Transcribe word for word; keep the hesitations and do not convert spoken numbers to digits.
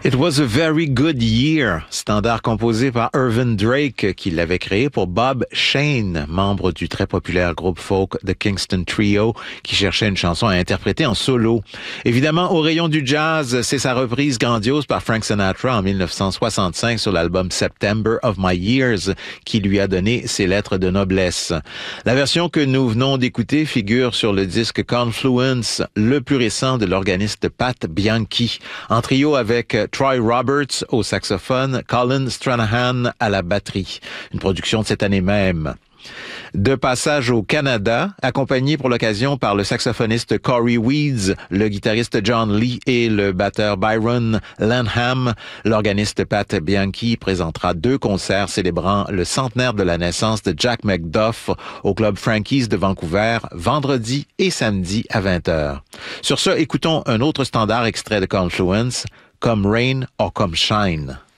It was a very good year, standard composé par Irvin Drake qui l'avait créé pour Bob Shane, membre du très populaire groupe folk The Kingston Trio, qui cherchait une chanson à interpréter en solo. Évidemment, au rayon du jazz, c'est sa reprise grandiose par Frank Sinatra en dix-neuf cent soixante-cinq sur l'album September of My Years qui lui a donné ses lettres de noblesse. La version que nous venons d'écouter figure sur le disque Confluence, le plus récent de l'organiste Pat Bianchi, en trio avec Troy Roberts au saxophone, Colin Stranahan à la batterie. Une production de cette année même. De passage au Canada, accompagné pour l'occasion par le saxophoniste Corey Weeds, le guitariste John Lee et le batteur Byron Lanham, l'organiste Pat Bianchi présentera deux concerts célébrant le centenaire de la naissance de Jack McDuff au Club Frankie's de Vancouver, vendredi et samedi à vingt heures. Sur ce, écoutons un autre standard extrait de Confluence, Come Rain or Come Shine.